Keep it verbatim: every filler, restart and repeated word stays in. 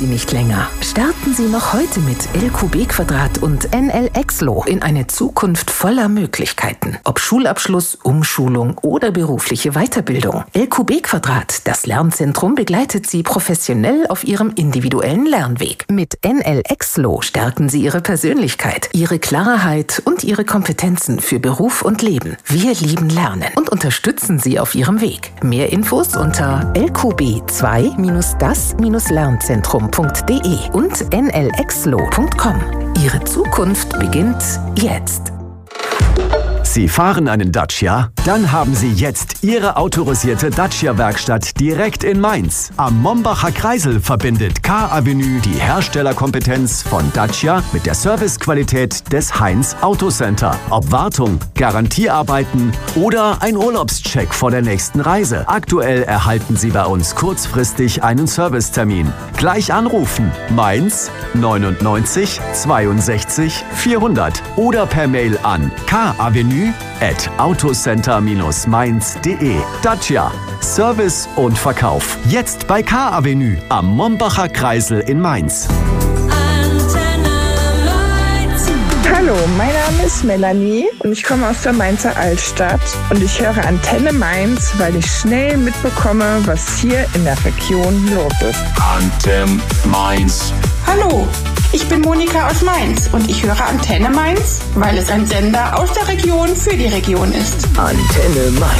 Sie nicht länger. Starten Sie noch heute mit L Q B Quadrat und N L Exlo in eine Zukunft voller Möglichkeiten. Ob Schulabschluss, Umschulung oder berufliche Weiterbildung. L Q B Quadrat, das Lernzentrum, begleitet Sie professionell auf Ihrem individuellen Lernweg. Mit N L Exlo stärken Sie Ihre Persönlichkeit, Ihre Klarheit und Ihre Kompetenzen für Beruf und Leben. Wir lieben Lernen und unterstützen Sie auf Ihrem Weg. Mehr Infos unter l q b zwei das lernzentrum punkt d e und n l exlo punkt com. Ihre Zukunft beginnt jetzt. Sie fahren einen Dacia? Dann haben Sie jetzt Ihre autorisierte Dacia-Werkstatt direkt in Mainz. Am Mombacher Kreisel verbindet K-Avenue die Herstellerkompetenz von Dacia mit der Servicequalität des Heinz Autocenter. Ob Wartung, Garantiearbeiten oder ein Urlaubscheck vor der nächsten Reise. Aktuell erhalten Sie bei uns kurzfristig einen Servicetermin. Gleich anrufen. Mainz neunundneunzig zweiundsechzig vierhundert oder per Mail an kavenue at autocenter mainz punkt de. Dacia. Service und Verkauf. Jetzt bei K-Avenue am Mombacher Kreisel in Mainz. Hallo, mein Name ist Melanie und ich komme aus der Mainzer Altstadt und ich höre Antenne Mainz, weil ich schnell mitbekomme, was hier in der Region los ist. Antenne Mainz. Hallo, ich bin Monika aus Mainz und ich höre Antenne Mainz, weil es ein Sender aus der Region für die Region ist. Antenne Mainz.